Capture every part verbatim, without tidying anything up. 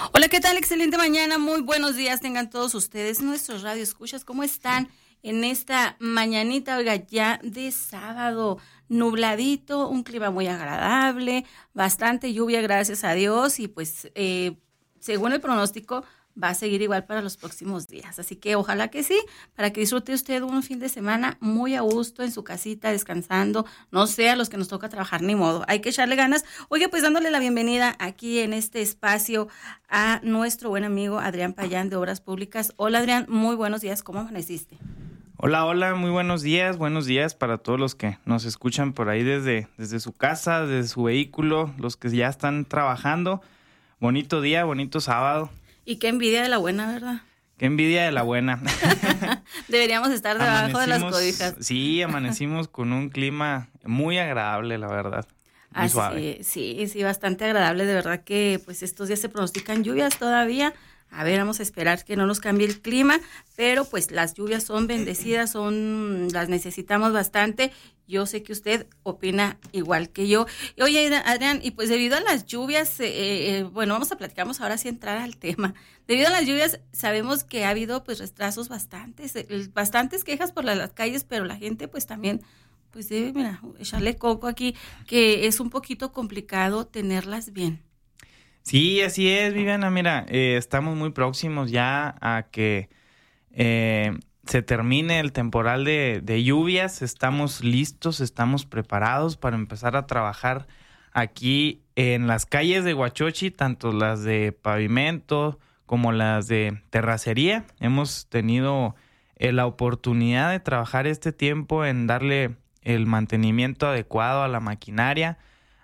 Hola, ¿qué tal? Excelente mañana, muy buenos días tengan todos ustedes, nuestros radioescuchas, ¿cómo están en esta mañanita? Oiga, ya de sábado, nubladito, un clima muy agradable, bastante lluvia, gracias a Dios, y pues eh, según el pronóstico va a seguir igual para los próximos días, así que ojalá que sí, para que disfrute usted un fin de semana muy a gusto en su casita, descansando, no sé, a los que nos toca trabajar, ni modo, hay que echarle ganas. Oye, pues dándole la bienvenida aquí en este espacio a nuestro buen amigo Adrián Payán de Obras Públicas. Hola Adrián, muy buenos días, ¿cómo amaneciste? Hola, hola, muy buenos días, buenos días para todos los que nos escuchan por ahí desde, desde su casa, desde su vehículo, los que ya están trabajando. Bonito día, bonito sábado. Y qué envidia de la buena, ¿verdad? Qué envidia de la buena. Deberíamos estar debajo de las cobijas. Sí, amanecimos con un clima muy agradable, la verdad. Muy Así, suave. sí, sí, bastante agradable. De verdad que pues estos días se pronostican lluvias todavía. A ver, vamos a esperar que no nos cambie el clima, pero pues las lluvias son bendecidas, son las necesitamos bastante. Yo sé que usted opina igual que yo. Y, oye, Adrián, y pues debido a las lluvias, eh, eh, bueno, vamos a platicar ahora sí entrar al tema. Debido a las lluvias, sabemos que ha habido pues retrasos bastantes, eh, bastantes quejas por las, las calles, pero la gente pues también pues debe, mira, echarle coco aquí, que es un poquito complicado tenerlas bien. Sí, así es, Viviana. Mira, eh, estamos muy próximos ya a que eh, se termine el temporal de, de lluvias. Estamos listos, estamos preparados para empezar a trabajar aquí en las calles de Huachochi, tanto las de pavimento como las de terracería. Hemos tenido eh, la oportunidad de trabajar este tiempo en darle el mantenimiento adecuado a la maquinaria,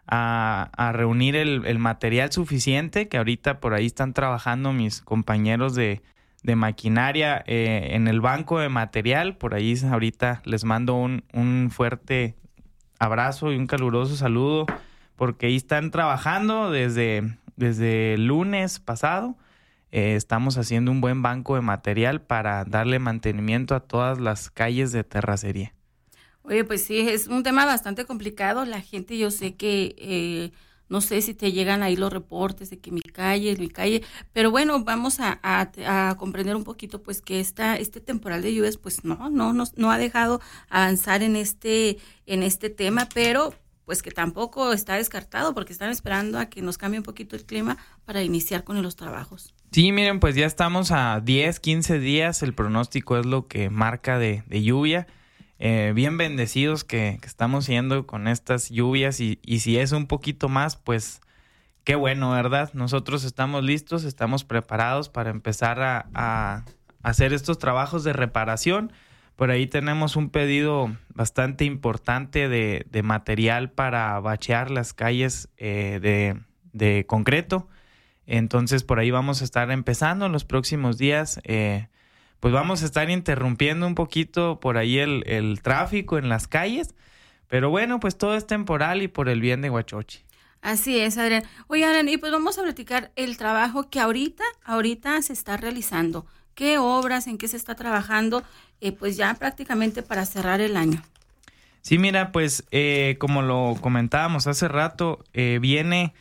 A, a reunir el, el material suficiente, que ahorita por ahí están trabajando mis compañeros de, de maquinaria eh, en el banco de material. Por ahí ahorita les mando un, un fuerte abrazo y un caluroso saludo, porque ahí están trabajando desde, desde el lunes pasado. Eh, estamos haciendo un buen banco de material para darle mantenimiento a todas las calles de terracería. Oye, pues sí, es un tema bastante complicado. La gente, yo sé que, eh, no sé si te llegan ahí los reportes de que mi calle, mi calle, pero bueno, vamos a, a, a comprender un poquito, pues que esta, este temporal de lluvias, pues no, no, no, no ha dejado avanzar en este, en este tema, pero pues que tampoco está descartado, porque están esperando a que nos cambie un poquito el clima para iniciar con los trabajos. Sí, miren, pues ya estamos a diez, quince días, el pronóstico es lo que marca de, de lluvia. Eh, bien bendecidos que, que estamos siendo con estas lluvias y, y si es un poquito más, pues qué bueno, ¿verdad? Nosotros estamos listos, estamos preparados para empezar a, a hacer estos trabajos de reparación. Por ahí tenemos un pedido bastante importante de, de material para bachear las calles eh, de, de concreto. Entonces por ahí vamos a estar empezando en los próximos días. Eh, Pues vamos a estar interrumpiendo un poquito por ahí el, el tráfico en las calles, pero bueno, pues todo es temporal y por el bien de Huachochi. Así es, Adrián. Oye, Adrián, y pues vamos a platicar el trabajo que ahorita, ahorita se está realizando. ¿Qué obras, en qué se está trabajando? Eh, pues ya prácticamente para cerrar el año. Sí, mira, pues eh, como lo comentábamos hace rato, eh, viene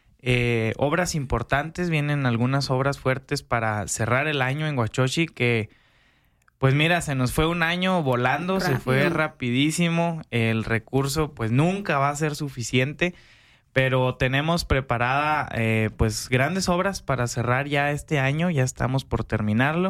eh, obras importantes, vienen algunas obras fuertes para cerrar el año en Huachochi que, pues mira, se nos fue un año volando, Rápido. Se fue rapidísimo, el recurso pues nunca va a ser suficiente, pero tenemos preparada eh, pues grandes obras para cerrar ya este año, ya estamos por terminarlo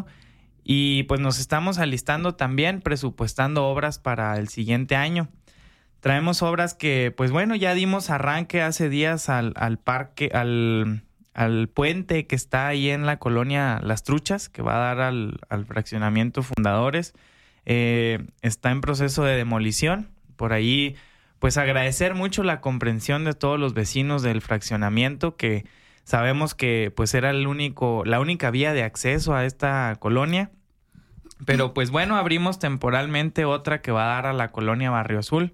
y pues nos estamos alistando también, presupuestando obras para el siguiente año. Traemos obras que, pues bueno, ya dimos arranque hace días al, al parque, al, al puente que está ahí en la colonia Las Truchas, que va a dar al, al fraccionamiento Fundadores. Eh, está en proceso de demolición. Por ahí, pues agradecer mucho la comprensión de todos los vecinos del fraccionamiento, que sabemos que pues era el único, la única vía de acceso a esta colonia. Pero pues bueno, abrimos temporalmente otra que va a dar a la colonia Barrio Azul.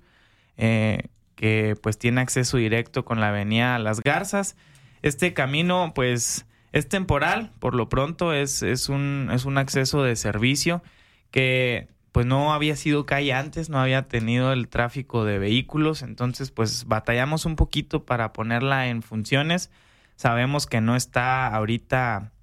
Eh, que pues tiene acceso directo con la avenida Las Garzas. Este camino pues es temporal, por lo pronto es, es, un, es un acceso de servicio que pues no había sido calle antes, no había tenido el tráfico de vehículos, entonces pues batallamos un poquito para ponerla en funciones. sabemos que no está ahorita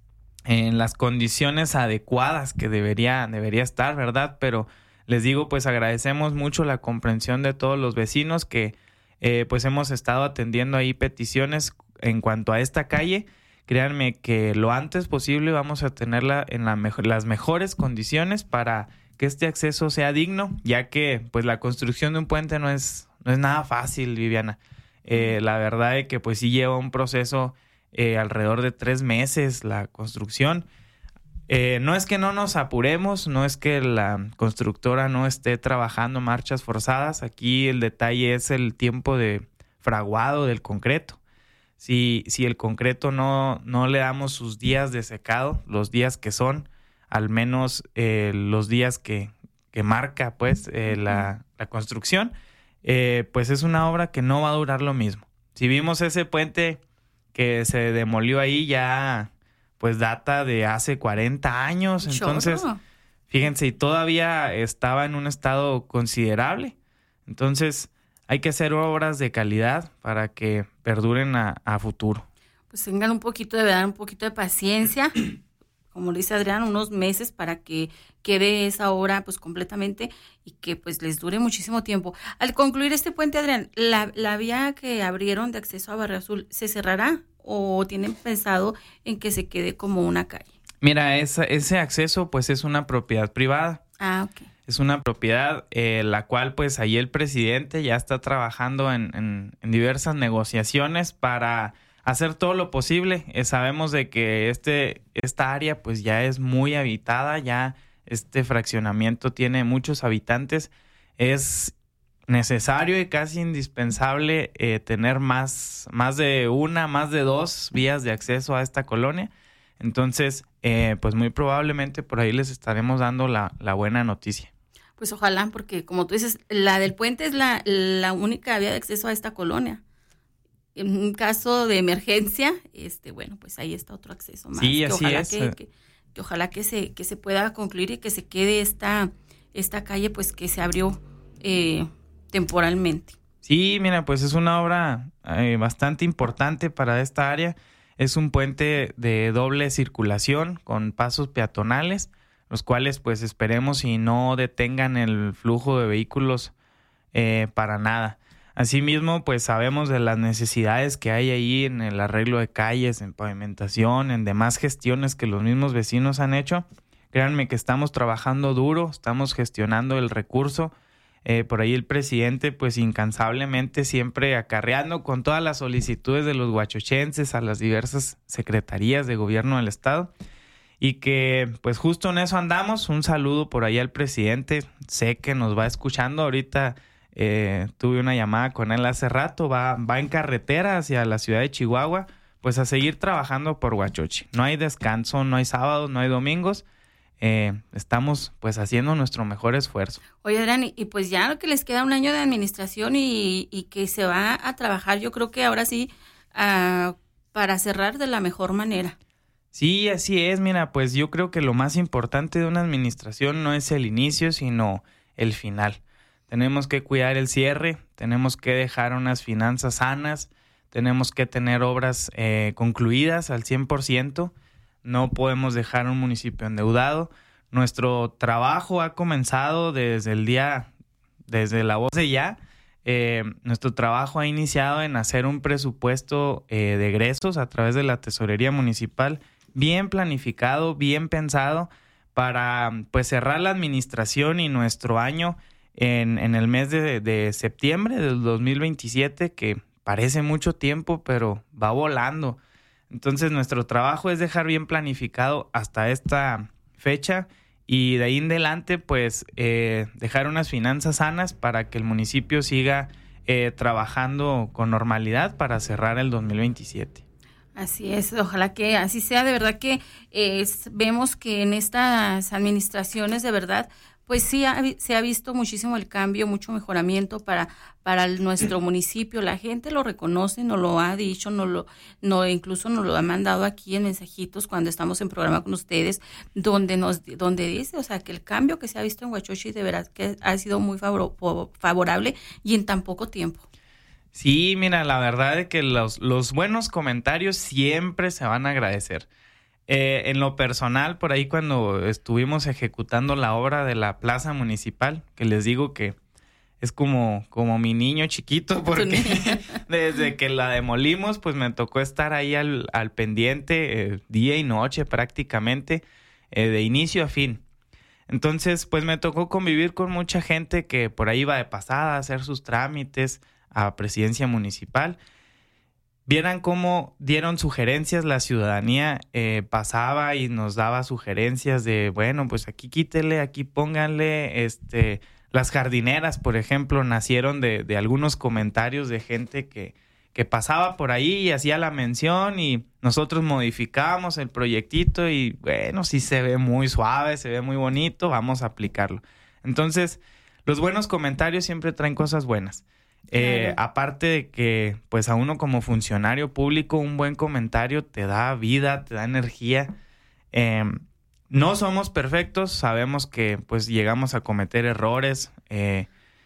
en las condiciones adecuadas que debería, debería estar, ¿verdad? Pero les digo, pues agradecemos mucho la comprensión de todos los vecinos que eh, pues hemos estado atendiendo ahí peticiones en cuanto a esta calle. Créanme que lo antes posible vamos a tenerla en la mejor, las mejores condiciones para que este acceso sea digno, ya que pues la construcción de un puente no es, no es nada fácil, Viviana. Eh, la verdad es que pues sí lleva un proceso eh, alrededor de tres meses la construcción. Eh, no es que no nos apuremos, no es que la constructora no esté trabajando marchas forzadas. Aquí el detalle es el tiempo de fraguado del concreto. Si, si el concreto no, no le damos sus días de secado, los días que son, al menos eh, los días que, que marca pues eh, la, la construcción, eh, pues es una obra que no va a durar lo mismo. Si vimos ese puente que se demolió ahí ya pues data de hace cuarenta años, entonces Chorro. Fíjense, y todavía estaba en un estado considerable. Entonces hay que hacer obras de calidad para que perduren a, a futuro. Pues tengan un poquito de verdad, un poquito de paciencia, como dice Adrián, unos meses para que quede esa obra pues completamente y que pues les dure muchísimo tiempo. Al concluir este puente, Adrián, ¿la, la vía que abrieron de acceso a Barrio Azul se cerrará o tienen pensado en que se quede como una calle? Mira, esa, ese acceso pues es una propiedad privada. Ah, ok. Es una propiedad eh, la cual pues ahí el presidente ya está trabajando en, en, en diversas negociaciones para hacer todo lo posible. Eh, sabemos de que este, esta área pues ya es muy habitada, ya este fraccionamiento tiene muchos habitantes. Es necesario y casi indispensable eh, tener más, más de una, más de dos vías de acceso a esta colonia. Entonces, eh, pues muy probablemente por ahí les estaremos dando la, la buena noticia. Pues ojalá, porque como tú dices, la del puente es la, la única vía de acceso a esta colonia. En un caso de emergencia, este, bueno, pues ahí está otro acceso más. Sí, que así ojalá es. Que, que, que ojalá que se, que se pueda concluir y que se quede esta, esta calle, pues que se abrió eh, temporalmente. Sí, mira, pues es una obra eh, bastante importante para esta área. Es un puente de doble circulación con pasos peatonales, los cuales pues esperemos y no detengan el flujo de vehículos eh, para nada. Asimismo, pues sabemos de las necesidades que hay ahí en el arreglo de calles, en pavimentación, en demás gestiones que los mismos vecinos han hecho. Créanme que estamos trabajando duro, estamos gestionando el recurso. Eh, por ahí el presidente, pues incansablemente siempre acarreando con todas las solicitudes de los huachochenses a las diversas secretarías de gobierno del estado. Y que pues justo en eso andamos. Un saludo por ahí al presidente. Sé que nos va escuchando. Ahorita eh, tuve una llamada con él hace rato. Va, va en carretera hacia la ciudad de Chihuahua. Pues a seguir trabajando por Huachochi. No hay descanso, no hay sábados, no hay domingos. Eh, estamos pues haciendo nuestro mejor esfuerzo. Oye, Adrián, y, y pues ya que les queda un año de administración y, y que se va a trabajar, yo creo que ahora sí, uh, para cerrar de la mejor manera. Sí, así es. Mira, pues yo creo que lo más importante de una administración no es el inicio, sino el final. Tenemos que cuidar el cierre, tenemos que dejar unas finanzas sanas, tenemos que tener obras eh, concluidas al cien por ciento. No podemos dejar un municipio endeudado. Nuestro trabajo ha comenzado desde el día, desde la voz de ya. Eh, nuestro trabajo ha iniciado en hacer un presupuesto eh, de egresos a través de la tesorería municipal, bien planificado, bien pensado, para pues cerrar la administración y nuestro año en, en el mes de, de septiembre del dos mil veintisiete, que parece mucho tiempo, pero va volando. Entonces nuestro trabajo es dejar bien planificado hasta esta fecha y de ahí en adelante pues eh, dejar unas finanzas sanas para que el municipio siga eh, trabajando con normalidad para cerrar el dos mil veintisiete. Así es, ojalá que así sea. De verdad que eh, vemos que en estas administraciones de verdad pues sí ha, se ha visto muchísimo el cambio, mucho mejoramiento para para el, nuestro municipio. La gente lo reconoce, nos lo ha dicho, nos lo, no, incluso nos lo ha mandado aquí en mensajitos cuando estamos en programa con ustedes, donde nos donde dice, o sea, que el cambio que se ha visto en Huachochi de verdad que ha sido muy favor, favorable y en tan poco tiempo. Sí, mira, la verdad es que los, los buenos comentarios siempre se van a agradecer. Eh, en lo personal, por ahí cuando estuvimos ejecutando la obra de la plaza municipal, que les digo que es como, como mi niño chiquito, porque desde que la demolimos, pues me tocó estar ahí al, al pendiente eh, día y noche prácticamente, eh, de inicio a fin. Entonces, pues me tocó convivir con mucha gente que por ahí iba de pasada a hacer sus trámites a presidencia municipal. Vieran cómo dieron sugerencias, la ciudadanía eh, pasaba y nos daba sugerencias de, bueno, pues aquí quítele, aquí pónganle, este... Las jardineras, por ejemplo, nacieron de, de algunos comentarios de gente que, que pasaba por ahí y hacía la mención y nosotros modificábamos el proyectito y bueno, sí se ve muy suave, se ve muy bonito, vamos a aplicarlo. Entonces, los buenos comentarios siempre traen cosas buenas. Eh, claro. Aparte de que, pues a uno como funcionario público, un buen comentario te da vida, te da energía. Eh, No somos perfectos, sabemos que pues llegamos a cometer errores, eh,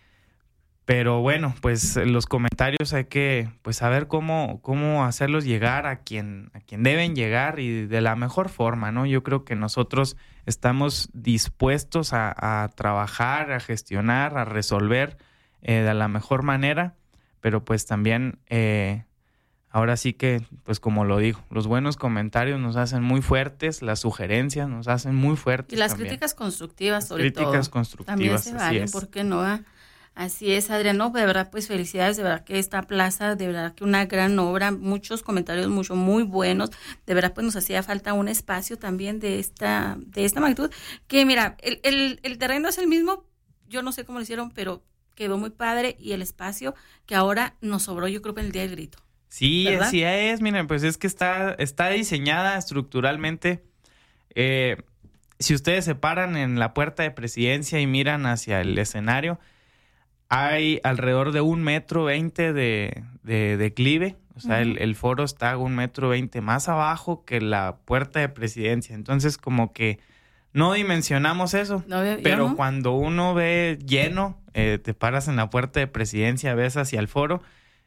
pero bueno, pues los comentarios hay que pues saber cómo, cómo hacerlos llegar a quien, a quien deben llegar y de la mejor forma, ¿no? Yo creo que nosotros estamos dispuestos a, a trabajar, a gestionar, a resolver eh, de la mejor manera, pero pues también... Eh, Ahora sí que, pues como lo digo, los buenos comentarios nos hacen muy fuertes, las sugerencias nos hacen muy fuertes. Y las también. críticas constructivas, sobre críticas todo. Críticas constructivas, también se valen, así es. ¿por qué no? Ah, así es, Adriano, de verdad, pues felicidades, de verdad que esta plaza, de verdad que una gran obra, muchos comentarios, mucho, muy buenos, de verdad pues nos hacía falta un espacio también de esta, de esta magnitud, que mira, el, el, el terreno es el mismo, yo no sé cómo lo hicieron, pero quedó muy padre y el espacio que ahora nos sobró, yo creo que en el día del grito. Sí, ¿verdad? así es, miren, pues es que está, está diseñada estructuralmente. Eh, si ustedes se paran en la puerta de presidencia y miran hacia el escenario, hay alrededor de un metro veinte de, de declive. O sea, uh-huh. el, el foro está a un metro veinte más abajo que la puerta de presidencia. Entonces, como que no dimensionamos eso. No, pero no. Cuando uno ve lleno, eh, te paras en la puerta de presidencia, ves hacia el foro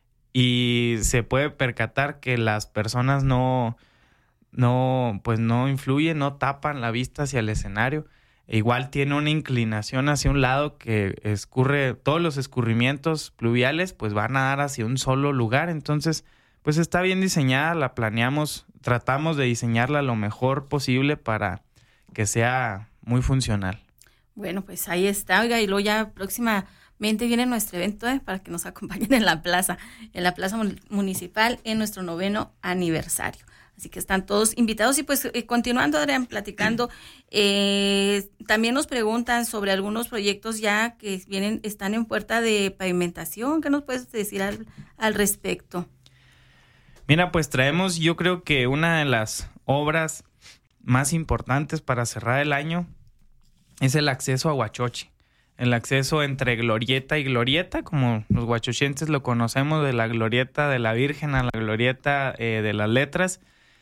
y se puede percatar que las personas no, no, pues no influyen, no tapan la vista hacia el escenario. E igual tiene una inclinación hacia un lado que escurre, todos los escurrimientos pluviales pues van a dar hacia un solo lugar. Entonces, pues está bien diseñada, la planeamos, tratamos de diseñarla lo mejor posible para que sea muy funcional. Bueno, pues ahí está, oiga, y luego ya próximamente viene nuestro evento ¿eh? para que nos acompañen en la plaza, en la plaza municipal en nuestro noveno aniversario. Así que están todos invitados y pues eh, continuando, Adrián, platicando, eh, también nos preguntan sobre algunos proyectos ya que vienen, están en puerta de pavimentación. ¿Qué nos puedes decir al, al respecto? Mira, pues traemos, yo creo que una de las obras más importantes para cerrar el año es el acceso a Huachochi. El acceso entre glorieta y glorieta, como los huachochenses lo conocemos, de la glorieta de la Virgen a la glorieta eh, de las Letras.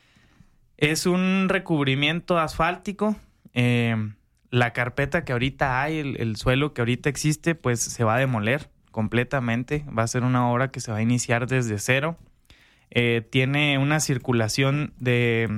Es un recubrimiento asfáltico. Eh, la carpeta que ahorita hay, el, el suelo que ahorita existe, pues se va a demoler completamente. Va a ser una obra que se va a iniciar desde cero. Eh, tiene una circulación de,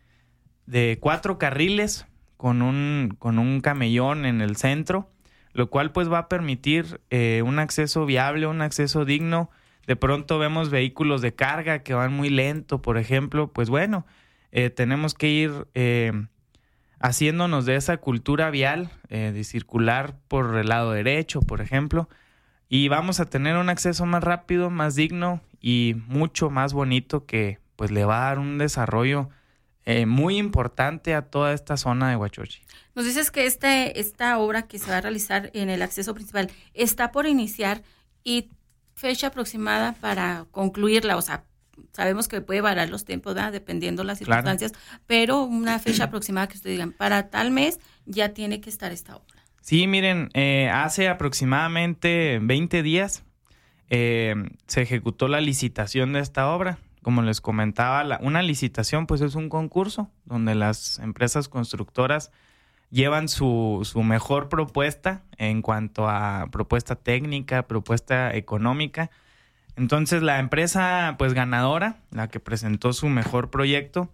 de cuatro carriles con un, con un camellón en el centro, lo cual pues va a permitir eh, un acceso viable, un acceso digno. De pronto vemos vehículos de carga que van muy lento, por ejemplo, pues bueno, Eh, tenemos que ir eh, haciéndonos de esa cultura vial, eh, de circular por el lado derecho, por ejemplo, y vamos a tener un acceso más rápido, más digno y mucho más bonito que pues le va a dar un desarrollo eh, muy importante a toda esta zona de Huachochi. Nos dices que esta, esta obra que se va a realizar en el acceso principal está por iniciar y fecha aproximada para concluirla, o sea, sabemos que puede variar los tiempos, ¿verdad? Dependiendo de las circunstancias, claro. Pero una fecha aproximada que ustedes digan, para tal mes ya tiene que estar esta obra. Sí, miren, eh, hace aproximadamente veinte días eh, se ejecutó la licitación de esta obra. Como les comentaba, la, una licitación pues es un concurso donde las empresas constructoras llevan su, su mejor propuesta en cuanto a propuesta técnica, propuesta económica. Entonces la empresa pues ganadora, la que presentó su mejor proyecto,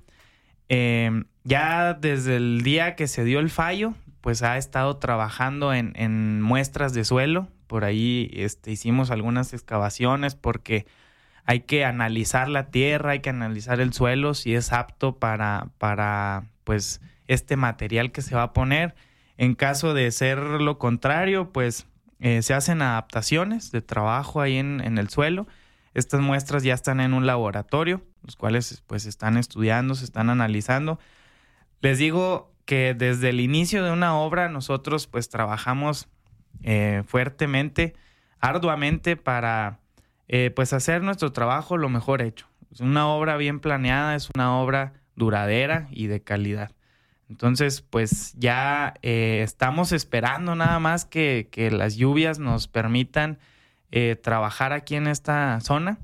eh, ya desde el día que se dio el fallo, pues ha estado trabajando en, en muestras de suelo. Por ahí este, hicimos algunas excavaciones porque hay que analizar la tierra, hay que analizar el suelo, si es apto para, para pues, este material que se va a poner. En caso de ser lo contrario, pues eh, se hacen adaptaciones de trabajo ahí en, en el suelo. Estas muestras ya están en un laboratorio, los cuales pues están estudiando, se están analizando. Les digo que desde el inicio de una obra nosotros pues trabajamos eh, fuertemente, arduamente para eh, pues hacer nuestro trabajo lo mejor hecho. Es una obra bien planeada, es una obra duradera y de calidad. Entonces pues ya eh, estamos esperando nada más que, que las lluvias nos permitan eh, trabajar aquí en esta zona,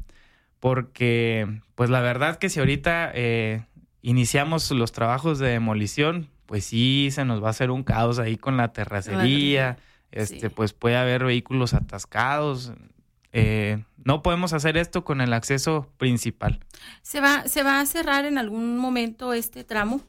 porque pues la verdad que si ahorita eh, iniciamos los trabajos de demolición, pues sí se nos va a hacer un caos ahí con la terracería, este, sí. Pues puede haber vehículos atascados. Eh, no podemos hacer esto con el acceso principal. ¿Se va, se va a cerrar en algún momento este tramo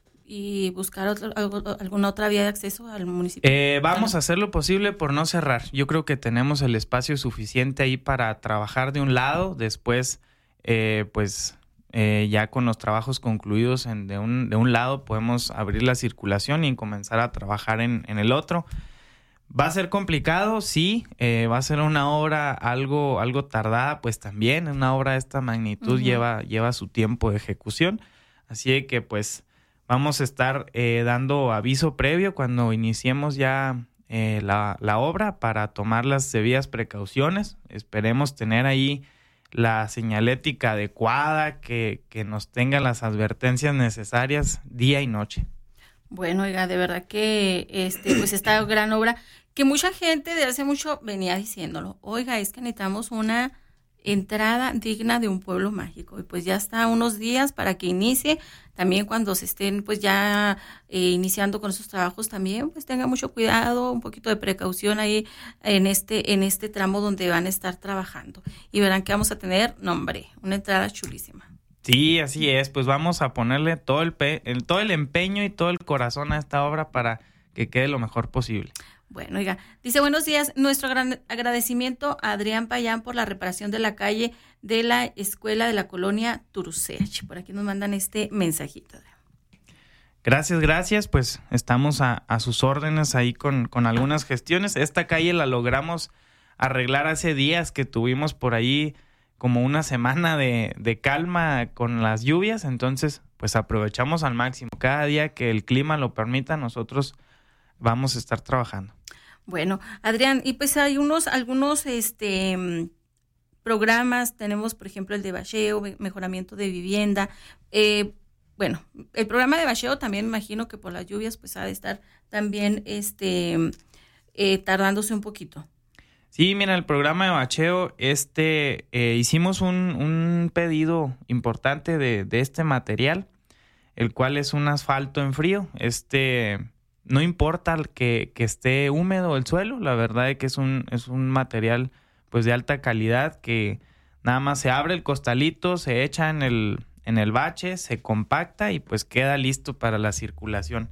y buscar otro, alguna otra vía de acceso al municipio? Eh, vamos a hacer lo posible por no cerrar. Yo creo que tenemos el espacio suficiente ahí para trabajar de un lado, después eh, pues eh, ya con los trabajos concluidos en, de, un, de un lado podemos abrir la circulación y comenzar a trabajar en, en el otro. ¿Va a ser complicado? Sí. Eh, ¿Va a ser una obra algo, algo tardada? Pues también. Una obra de esta magnitud uh-huh. lleva, lleva su tiempo de ejecución. Así que pues vamos a estar eh, dando aviso previo cuando iniciemos ya eh, la, la obra para tomar las debidas precauciones. Esperemos tener ahí la señalética adecuada, que, que nos tenga las advertencias necesarias día y noche. Bueno, oiga, de verdad que este, pues esta gran obra, que mucha gente de hace mucho venía diciéndolo, oiga, es que necesitamos una entrada digna de un pueblo mágico, y pues ya está unos días para que inicie. También cuando se estén pues ya eh, iniciando con esos trabajos, también pues tenga mucho cuidado, un poquito de precaución ahí en este en este tramo donde van a estar trabajando, y verán que vamos a tener, no hombre, una entrada chulísima. Sí, así es, pues vamos a ponerle todo el, pe- el todo el empeño y todo el corazón a esta obra para que quede lo mejor posible. Bueno, oiga, dice, buenos días, nuestro gran agradecimiento a Adrián Payán por la reparación de la calle de la escuela de la colonia Turuseach. Por aquí nos mandan este mensajito. Gracias, gracias, pues estamos a, a sus órdenes ahí con, con algunas gestiones. Esta calle la logramos arreglar hace días que tuvimos por ahí como una semana de, de calma con las lluvias, entonces pues aprovechamos al máximo. Cada día que el clima lo permita, nosotros vamos a estar trabajando. Bueno, Adrián, y pues hay unos, algunos este programas, tenemos por ejemplo el de bacheo, mejoramiento de vivienda. Eh, bueno, el programa de bacheo también me imagino que por las lluvias pues ha de estar también este eh, tardándose un poquito. Sí, mira, el programa de bacheo, este, eh, hicimos un, un pedido importante de, de este material, el cual es un asfalto en frío. Este, no importa que, que esté húmedo el suelo, la verdad es que es un, es un material pues de alta calidad, que nada más se abre el costalito, se echa en el, en el bache, se compacta y pues queda listo para la circulación.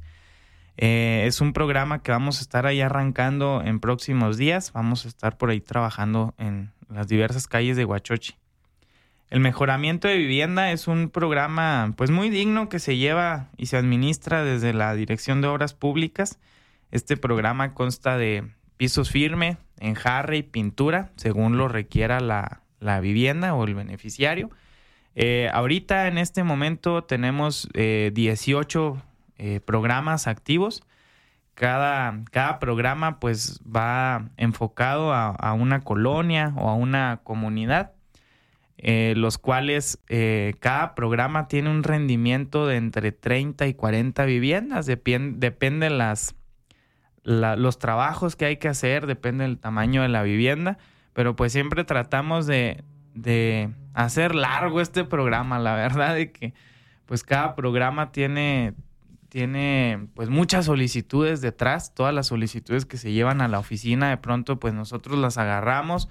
Eh, es un programa que vamos a estar ahí arrancando en próximos días. Vamos a estar por ahí trabajando en las diversas calles de Huachochi. El mejoramiento de vivienda es un programa pues muy digno que se lleva y se administra desde la Dirección de Obras Públicas. Este programa consta de pisos firme, enjarre y pintura, según lo requiera la, la vivienda o el beneficiario. Eh, ahorita en este momento tenemos eh, dieciocho Eh, programas activos. Cada, cada programa pues va enfocado a, a una colonia o a una comunidad, eh, los cuales eh, cada programa tiene un rendimiento de entre treinta y cuarenta viviendas. Depende, depende las, la, los trabajos que hay que hacer, depende del tamaño de la vivienda, pero pues siempre tratamos de, de hacer largo este programa. La verdad es que pues cada programa tiene tiene pues muchas solicitudes detrás, todas las solicitudes que se llevan a la oficina, de pronto pues nosotros las agarramos,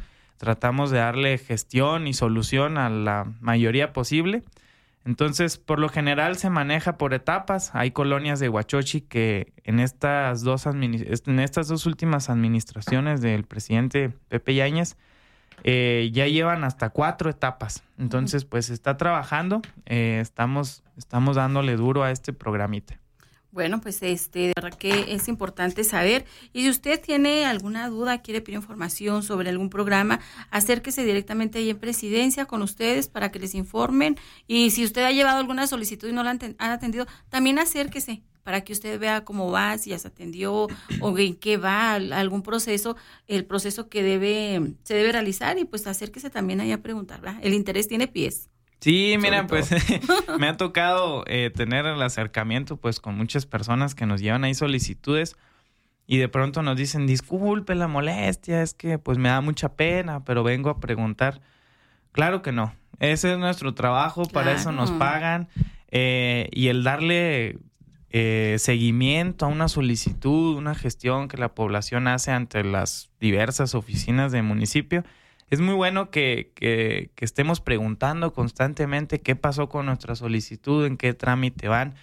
tratamos de darle gestión y solución a la mayoría posible. Entonces, por lo general se maneja por etapas. Hay colonias de Huachochi que en estas dos, administ- en estas dos últimas administraciones del presidente Pepe Yáñez eh, ya llevan hasta cuatro etapas. Entonces, pues está trabajando. Eh, estamos, estamos dándole duro a este programita. Bueno, pues este, de verdad que es importante saber. Y si usted tiene alguna duda, quiere pedir información sobre algún programa, acérquese directamente ahí en Presidencia con ustedes para que les informen. Y si usted ha llevado alguna solicitud y no la han, han atendido, también acérquese para que usted vea cómo va, si ya se atendió o en qué va algún proceso, el proceso que debe se debe realizar, y pues acérquese también ahí a preguntar, ¿verdad? El interés tiene pies. Sí, mira, pues me ha tocado eh, tener el acercamiento pues con muchas personas que nos llevan ahí solicitudes y de pronto nos dicen, disculpe la molestia, es que pues me da mucha pena, pero vengo a preguntar. Claro que no, ese es nuestro trabajo, claro. Para eso nos pagan eh, y el darle eh, seguimiento a una solicitud, una gestión que la población hace ante las diversas oficinas del municipio. Es muy bueno que, que, que estemos preguntando constantemente qué pasó con nuestra solicitud, en qué trámite van,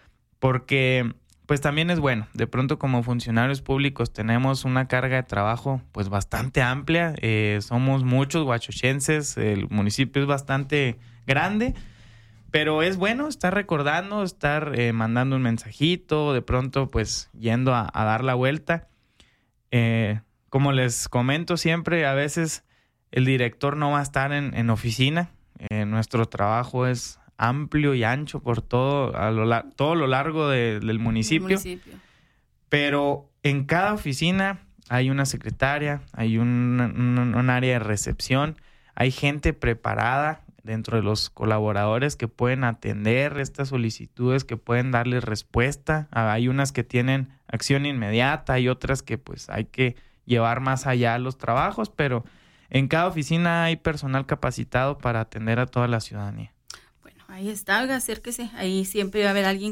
porque pues también es bueno. De pronto como funcionarios públicos tenemos una carga de trabajo pues bastante amplia, eh, somos muchos huachochenses, el municipio es bastante grande, pero es bueno estar recordando, estar eh, mandando un mensajito, de pronto pues yendo a, a dar la vuelta. Eh, como les comento siempre, a veces el director no va a estar en, en oficina. Eh, nuestro trabajo es amplio y ancho por todo a lo, la, todo lo largo de, del municipio. municipio. Pero en cada oficina hay una secretaria, hay un, un, un área de recepción, hay gente preparada dentro de los colaboradores que pueden atender estas solicitudes, que pueden darle respuesta. Hay unas que tienen acción inmediata, hay otras que pues hay que llevar más allá los trabajos, pero en cada oficina hay personal capacitado para atender a toda la ciudadanía. Bueno, ahí está, acérquese, ahí siempre va a haber alguien